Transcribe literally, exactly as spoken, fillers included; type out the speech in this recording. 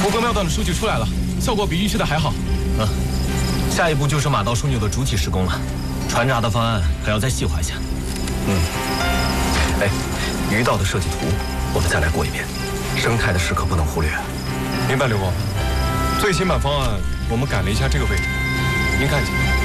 魔阁庙段的数据出来了，效果比预期的还好。 嗯，下一步就是马道枢纽的主体施工了，船闸的方案还要再细化一下。嗯，哎，鱼道的设计图我们再来过一遍，生态的事可不能忽略。 明白，刘光。最新版方案我们改了一下这个位置，您看一下。